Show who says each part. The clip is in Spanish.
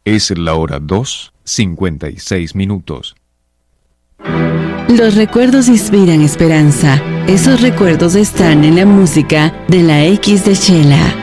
Speaker 1: Es la hora 2:56.
Speaker 2: Los recuerdos inspiran esperanza. Esos recuerdos están en la música de la X de Chela.